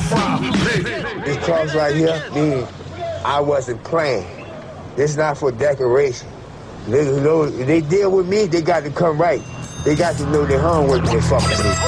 This cross right here means I wasn't playing. This is not for decoration. They deal with me, they got to come right. They got to know their homework when they fuck with me.